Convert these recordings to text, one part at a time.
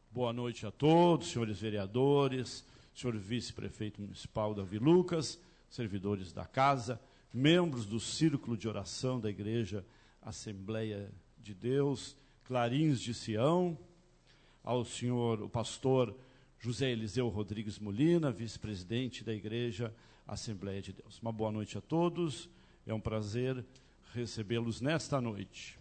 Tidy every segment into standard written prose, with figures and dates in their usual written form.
Boa noite a todos, senhores vereadores, senhor vice-prefeito municipal Davi Lucas, servidores da casa, membros do Círculo de Oração da Igreja Assembleia de Deus, Clarins de Sião, ao senhor, o pastor José Eliseu Rodrigues Molina, vice-presidente da Igreja Assembleia de Deus. Uma boa noite a todos, é um prazer recebê-los nesta noite.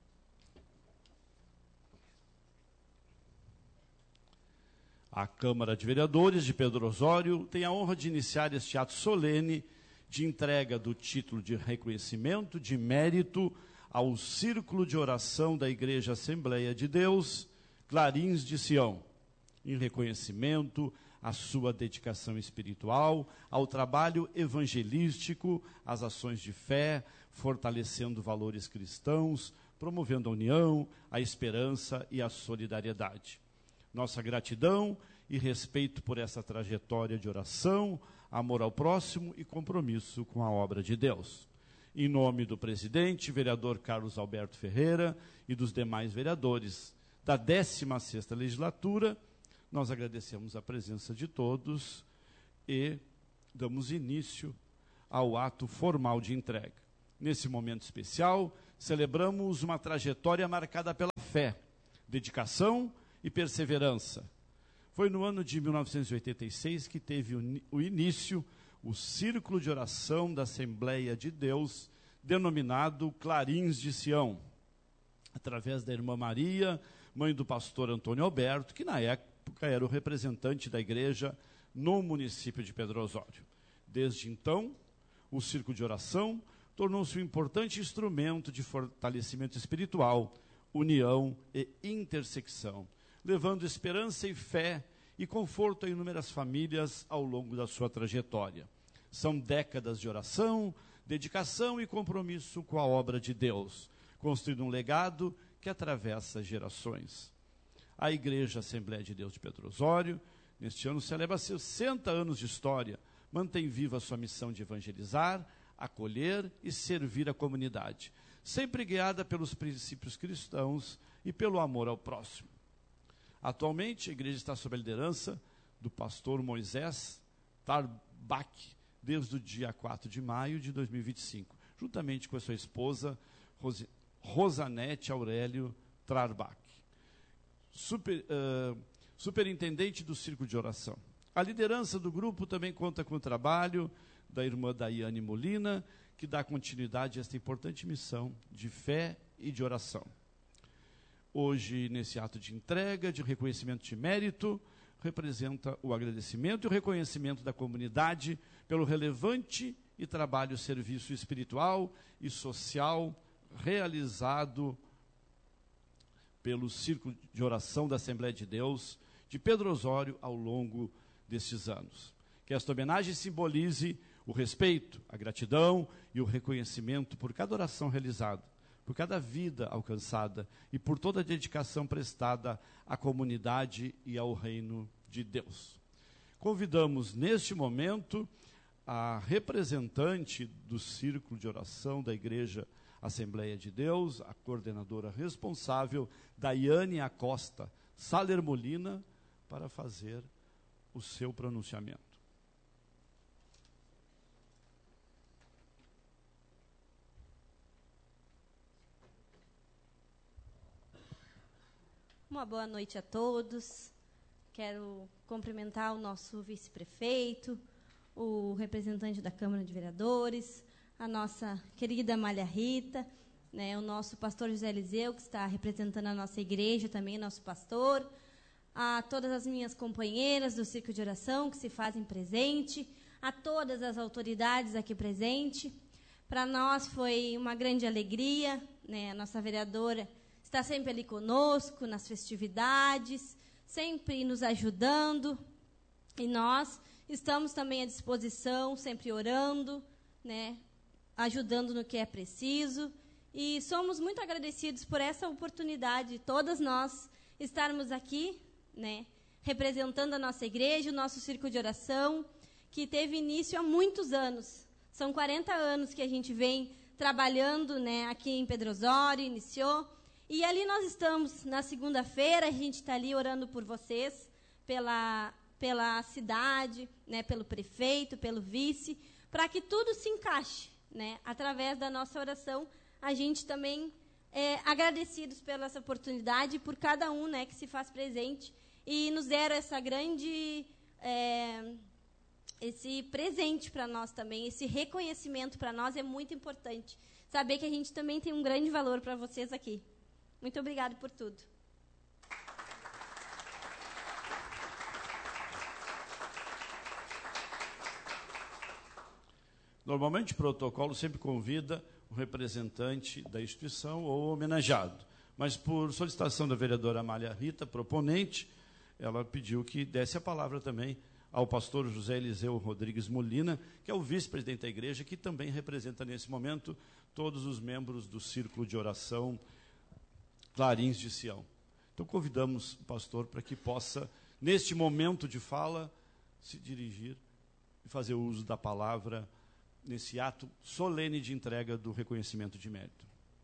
A Câmara de Vereadores de Pedro Osório tem a honra de iniciar este ato solene de entrega do título de reconhecimento de mérito ao Círculo de Oração da Igreja Assembleia de Deus, Clarins de Sião, em reconhecimento à sua dedicação espiritual, ao trabalho evangelístico, às ações de fé, fortalecendo valores cristãos, promovendo a união, a esperança e a solidariedade. Nossa gratidão e respeito por essa trajetória de oração, amor ao próximo e compromisso com a obra de Deus. Em nome do presidente, vereador Carlos Alberto Ferreira, e dos demais vereadores da 16ª legislatura, nós agradecemos a presença de todos e damos início ao ato formal de entrega. Nesse momento especial, celebramos uma trajetória marcada pela fé, dedicação e perseverança. Foi no ano de 1986 que teve o início o Círculo de Oração da Assembleia de Deus, denominado Clarins de Sião, através da irmã Maria, mãe do pastor Antônio Alberto, que na época era o representante da igreja no município de Pedro Osório. Desde então, o Círculo de Oração tornou-se um importante instrumento de fortalecimento espiritual, união e intersecção, levando esperança e fé e conforto a inúmeras famílias ao longo da sua trajetória. São décadas de oração, dedicação e compromisso com a obra de Deus, construindo um legado que atravessa gerações. A Igreja Assembleia de Deus de Pedro Osório, neste ano, celebra 60 anos de história, mantém viva a sua missão de evangelizar, acolher e servir a comunidade, sempre guiada pelos princípios cristãos e pelo amor ao próximo. Atualmente, a igreja está sob a liderança do pastor Moisés Tarbach, desde o dia 4 de maio de 2025, juntamente com a sua esposa, Rosanete Aurélio Tarbach, superintendente do Círculo de Oração. A liderança do grupo também conta com o trabalho da irmã Daiane Molina, que dá continuidade a esta importante missão de fé e de oração. Hoje, nesse ato de entrega, de reconhecimento de mérito, representa o agradecimento e o reconhecimento da comunidade pelo relevante e trabalho serviço espiritual e social realizado pelo Círculo de Oração da Assembleia de Deus de Pedro Osório ao longo destes anos. Que esta homenagem simbolize o respeito, a gratidão e o reconhecimento por cada oração realizada, por cada vida alcançada e por toda a dedicação prestada à comunidade e ao reino de Deus. Convidamos neste momento a representante do Círculo de Oração da Igreja Assembleia de Deus, a coordenadora responsável, Daiane Acosta Saler Molina, para fazer o seu pronunciamento. Uma boa noite a todos. Quero cumprimentar o nosso vice-prefeito, o representante da Câmara de Vereadores, a nossa querida Amália Rita, né, o nosso pastor José Eliseu, que está representando a nossa igreja também, nosso pastor, a todas as minhas companheiras do Círculo de Oração que se fazem presente, a todas as autoridades aqui presentes. Para nós foi uma grande alegria, né, a nossa vereadora está sempre ali conosco, nas festividades, sempre nos ajudando. E nós estamos também à disposição, sempre orando, né, ajudando no que é preciso. E somos muito agradecidos por essa oportunidade, todas nós estarmos aqui, né, representando a nossa igreja, o nosso Círculo de Oração, que teve início há muitos anos. São 40 anos que a gente vem trabalhando, né, aqui em Pedro Osório, iniciou. E ali nós estamos, na segunda-feira, a gente está ali orando por vocês, pela cidade, né, pelo prefeito, pelo vice, para que tudo se encaixe, né? Através da nossa oração, a gente também é agradecidos pela essa oportunidade, por cada um, né, que se faz presente e nos deram essa grande, esse presente para nós também, esse reconhecimento para nós é muito importante. Saber que a gente também tem um grande valor para vocês aqui. Muito obrigado por tudo. Normalmente, o protocolo sempre convida o representante da instituição ou homenageado. Mas, por solicitação da vereadora Amália Rita, proponente, ela pediu que desse a palavra também ao pastor José Eliseu Rodrigues Molina, que é o vice-presidente da igreja, que também representa, nesse momento, todos os membros do Círculo de Oração Clarins de Sião. Então, convidamos o pastor para que possa, neste momento de fala, se dirigir e fazer uso da palavra nesse ato solene de entrega do reconhecimento de mérito.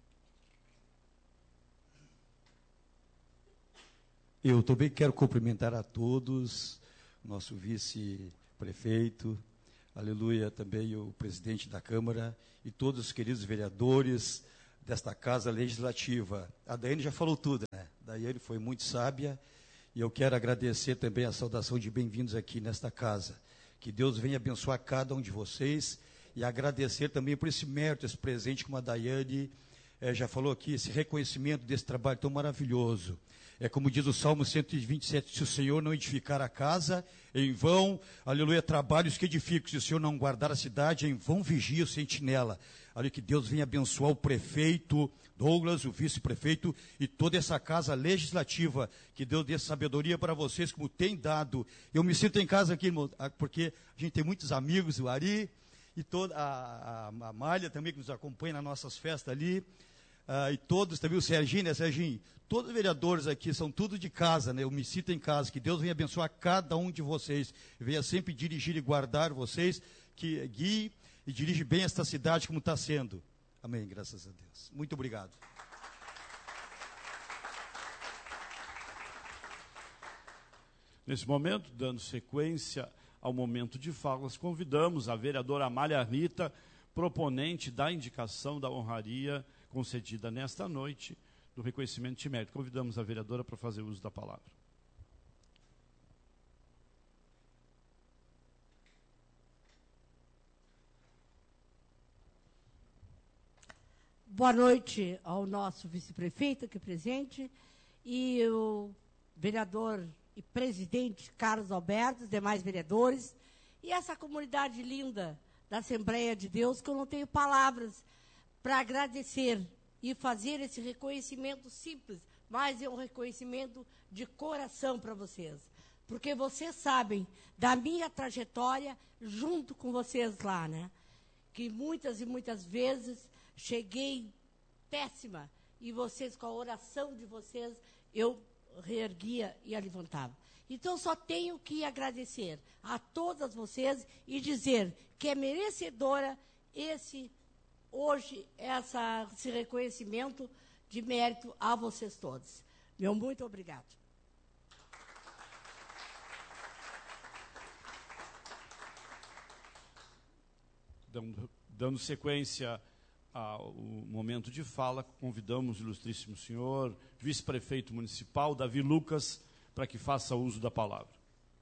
Eu também quero cumprimentar a todos, nosso vice-prefeito, aleluia, também o presidente da Câmara e todos os queridos vereadores desta Casa Legislativa. A Daiane já falou tudo, né? A Daiane foi muito sábia e eu quero agradecer também a saudação de bem-vindos aqui nesta casa. Que Deus venha abençoar cada um de vocês e agradecer também por esse mérito, esse presente, como a Daiane já falou aqui, esse reconhecimento desse trabalho tão maravilhoso. É como diz o Salmo 127, se o Senhor não edificar a casa, em vão, aleluia, trabalhos que edificam. Se o Senhor não guardar a cidade, em vão vigia o sentinela. Aleluia, que Deus venha abençoar o prefeito Douglas, o vice-prefeito e toda essa casa legislativa. Que Deus dê sabedoria para vocês, como tem dado. Eu me sinto em casa aqui, porque a gente tem muitos amigos, o Ari e toda a Malha também, que nos acompanha nas nossas festas ali. E todos, também o Serginho, né, Serginho? Todos os vereadores aqui são tudo de casa, né? Eu me sinto em casa. Que Deus venha abençoar cada um de vocês. Venha sempre dirigir e guardar vocês, que guie e dirige bem esta cidade como está sendo. Amém, graças a Deus. Muito obrigado. Nesse momento, dando sequência ao momento de falas, convidamos a vereadora Amália Rita, proponente da indicação da honraria concedida nesta noite, do reconhecimento de mérito. Convidamos a vereadora para fazer uso da palavra. Boa noite ao nosso vice-prefeito aqui presente e o vereador e presidente Carlos Alberto, os demais vereadores e essa comunidade linda da Assembleia de Deus, que eu não tenho palavras para agradecer e fazer esse reconhecimento simples, mas é um reconhecimento de coração para vocês. Porque vocês sabem da minha trajetória junto com vocês lá, né? Que muitas e muitas vezes cheguei péssima e vocês, com a oração de vocês, eu reerguia e a levantava. Então, só tenho que agradecer a todas vocês e dizer que é merecedora esse reconhecimento de mérito a vocês todos. Meu muito obrigado. Dando sequência ao momento de fala, convidamos o ilustríssimo senhor, vice-prefeito municipal, Davi Lucas, para que faça uso da palavra.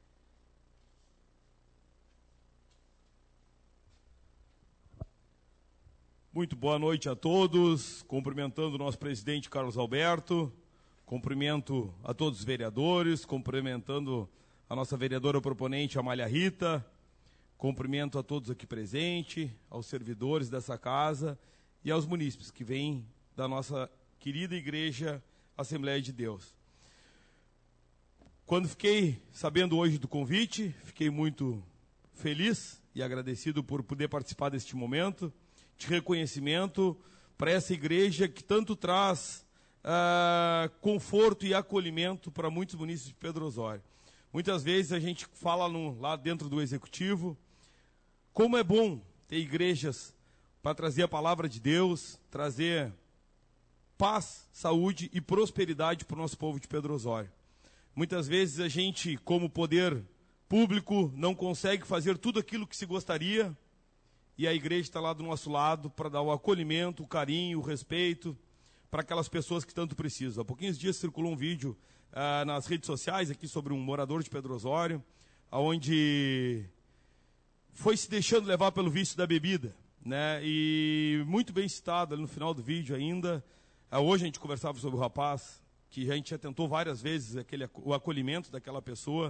Muito boa noite a todos, cumprimentando o nosso presidente Carlos Alberto, cumprimento a todos os vereadores, cumprimentando a nossa vereadora proponente Amália Rita, cumprimento a todos aqui presentes, aos servidores dessa casa e aos munícipes que vêm da nossa querida igreja Assembleia de Deus. Quando fiquei sabendo hoje do convite, fiquei muito feliz e agradecido por poder participar deste momento de reconhecimento para essa igreja que tanto traz conforto e acolhimento para muitos munícipes de Pedro Osório. Muitas vezes a gente fala lá dentro do executivo como é bom ter igrejas para trazer a palavra de Deus, trazer paz, saúde e prosperidade para o nosso povo de Pedro Osório. Muitas vezes a gente, como poder público, não consegue fazer tudo aquilo que se gostaria, e a igreja está lá do nosso lado para dar o acolhimento, o carinho, o respeito para aquelas pessoas que tanto precisam. Há pouquinhos dias circulou um vídeo nas redes sociais aqui sobre um morador de Pedro Osório, onde foi se deixando levar pelo vício da bebida, né? E muito bem citado ali no final do vídeo ainda. Hoje a gente conversava sobre o rapaz, que a gente já tentou várias vezes o acolhimento daquela pessoa,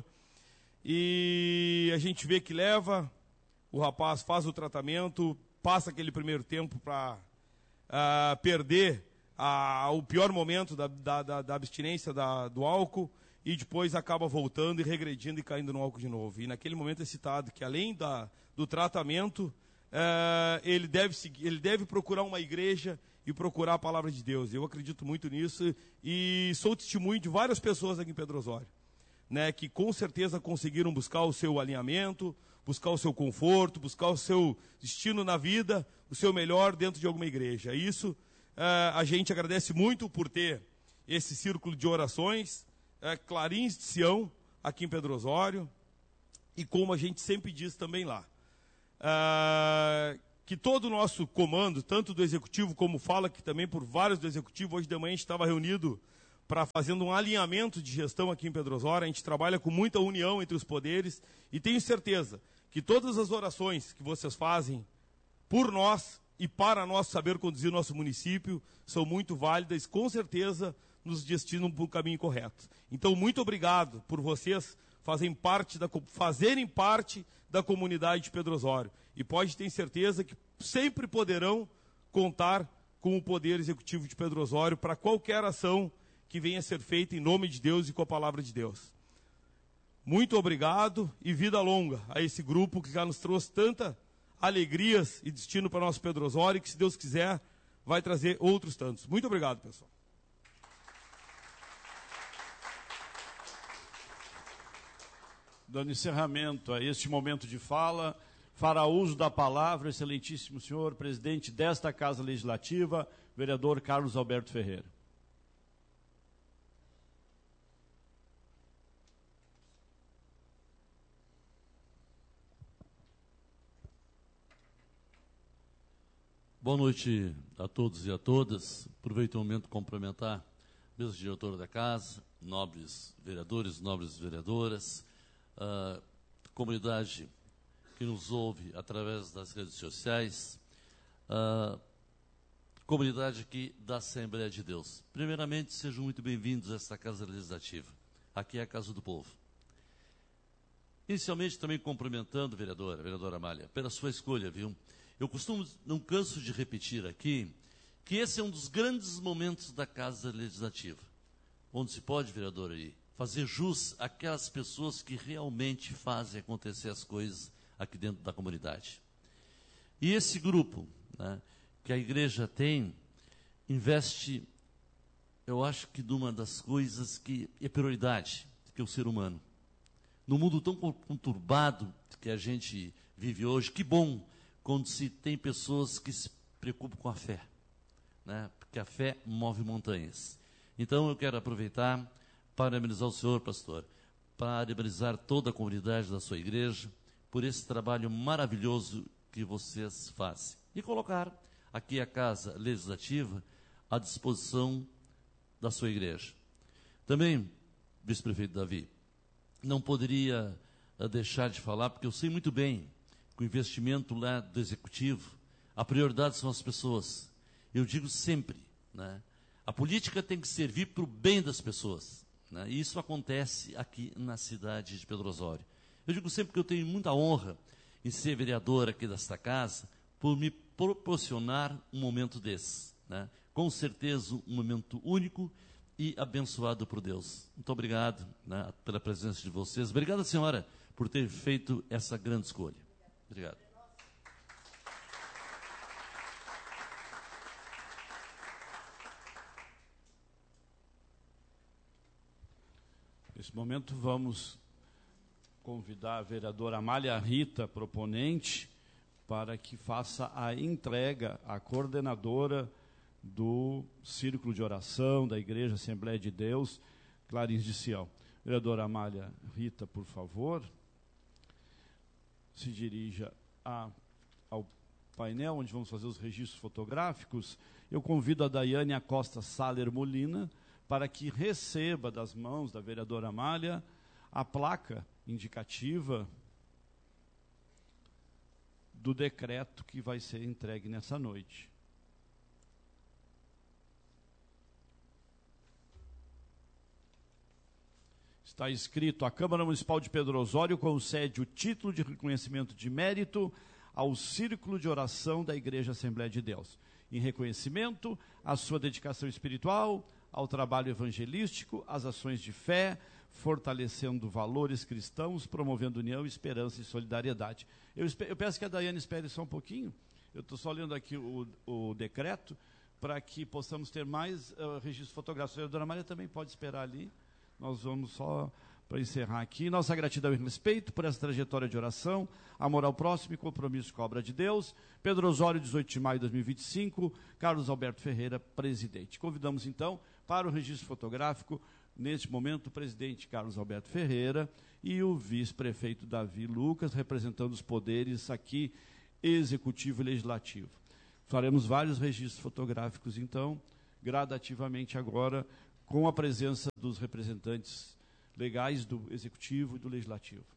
e a gente vê que leva, o rapaz faz o tratamento, passa aquele primeiro tempo para perder o pior momento da abstinência do álcool, e depois acaba voltando e regredindo e caindo no álcool de novo. E naquele momento é citado que, além do tratamento, ele deve procurar uma igreja e procurar a palavra de Deus. Eu acredito muito nisso e sou testemunho de várias pessoas aqui em Pedro Osório, né, que com certeza conseguiram buscar o seu alinhamento, buscar o seu conforto, buscar o seu destino na vida, o seu melhor dentro de alguma igreja. Isso a gente agradece muito por ter esse círculo de orações, Clarins de Sião, aqui em Pedro Osório, e como a gente sempre diz também lá, que todo o nosso comando, tanto do Executivo como fala que também por vários do Executivo, hoje de manhã a gente estava reunido para fazendo um alinhamento de gestão aqui em Pedro Osório. A gente trabalha com muita união entre os poderes e tenho certeza que todas as orações que vocês fazem por nós e para nós saber conduzir o nosso município são muito válidas e com certeza nos destinam para o caminho correto. Então, muito obrigado por vocês fazerem parte da comunidade de Pedro Osório. E pode ter certeza que sempre poderão contar com o Poder Executivo de Pedro Osório para qualquer ação que venha a ser feita em nome de Deus e com a palavra de Deus. Muito obrigado e vida longa a esse grupo que já nos trouxe tanta alegrias e destino para nosso Pedro Osório, que, se Deus quiser, vai trazer outros tantos. Muito obrigado, pessoal. Dando encerramento a este momento de fala, fará uso da palavra, excelentíssimo senhor presidente desta Casa Legislativa, vereador Carlos Alberto Ferreira. Boa noite a todos e a todas. Aproveito o momento para cumprimentar a mesa diretora da casa, nobres vereadores, nobres vereadoras, comunidade que nos ouve através das redes sociais, comunidade aqui da Assembleia de Deus. Primeiramente, sejam muito bem-vindos a esta Casa Legislativa. Aqui é a Casa do Povo. Inicialmente, também cumprimentando a vereadora Amália, pela sua escolha, viu? Eu não canso de repetir aqui, que esse é um dos grandes momentos da Casa Legislativa, onde se pode, vereador, aí, fazer jus àquelas pessoas que realmente fazem acontecer as coisas aqui dentro da comunidade. E esse grupo, né, que a igreja tem, investe, eu acho que numa das coisas que é prioridade, que é o ser humano. No mundo tão conturbado que a gente vive hoje, que bom quando se tem pessoas que se preocupam com a fé, né? Porque a fé move montanhas. Então eu quero aproveitar para parabenizar o senhor, pastor, parabenizar toda a comunidade da sua igreja por esse trabalho maravilhoso que vocês fazem. E colocar aqui a Casa Legislativa à disposição da sua igreja. Também, vice-prefeito Davi, não poderia deixar de falar, porque eu sei muito bem que o investimento lá do Executivo, a prioridade são as pessoas. Eu digo sempre, né, a política tem que servir para o bem das pessoas, né, e isso acontece aqui na cidade de Pedro Osório. Eu digo sempre que eu tenho muita honra em ser vereador aqui desta casa, por me proporcionar um momento desse, né, com certeza um momento único e abençoado por Deus. Muito obrigado, né, pela presença de vocês. Obrigado, senhora, por ter feito essa grande escolha. Obrigado. Nesse momento vamos convidar a vereadora Amália Rita, proponente, para que faça a entrega à coordenadora do Círculo de Oração da Igreja Assembleia de Deus, Clarins de Sião. Vereadora Amália Rita, por favor, se dirija ao painel, onde vamos fazer os registros fotográficos. Eu convido a Daiane Acosta Saller Molina para que receba das mãos da vereadora Amália a placa indicativa do decreto que vai ser entregue nessa noite. Está escrito: a Câmara Municipal de Pedro Osório concede o título de reconhecimento de mérito ao Círculo de Oração da Igreja Assembleia de Deus, em reconhecimento à sua dedicação espiritual, ao trabalho evangelístico, às ações de fé, fortalecendo valores cristãos, promovendo união, esperança e solidariedade. Eu peço que a Daiane espere só um pouquinho. Eu estou só lendo aqui o decreto, para que possamos ter mais registros fotográficos. A vereadora Maria também pode esperar ali. Nós vamos só, para encerrar aqui, nossa gratidão e respeito por essa trajetória de oração, amor ao próximo e compromisso com a obra de Deus. Pedro Osório, 18 de maio de 2025, Carlos Alberto Ferreira, presidente. Convidamos, então, para o registro fotográfico, neste momento, o presidente Carlos Alberto Ferreira e o vice-prefeito Davi Lucas, representando os poderes aqui, executivo e legislativo. Faremos vários registros fotográficos, então, gradativamente agora, com a presença dos representantes legais do executivo e do legislativo.